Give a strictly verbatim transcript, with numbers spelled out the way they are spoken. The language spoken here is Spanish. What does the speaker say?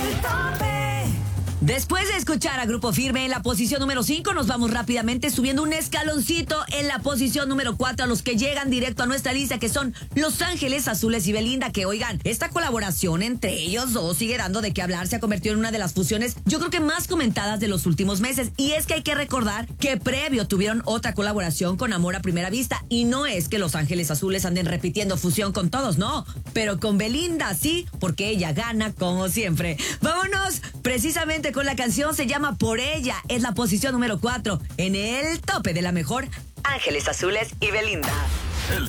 El Tope. Después de escuchar a Grupo Firme en la posición número cinco, nos vamos rápidamente subiendo un escaloncito en la posición número cuatro a los que llegan directo a nuestra lista, que son Los Ángeles Azules y Belinda, que oigan, esta colaboración entre ellos dos sigue dando de qué hablar, se ha convertido en una de las fusiones, yo creo que más comentadas de los últimos meses, y es que hay que recordar que previo tuvieron otra colaboración con Amor a Primera Vista, y no es que Los Ángeles Azules anden repitiendo fusión con todos, no, pero con Belinda sí, porque ella gana como siempre. Vámonos precisamente con la canción, se llama Por Ella, es la posición número cuatro en el tope de la mejor, Ángeles Azules y Belinda.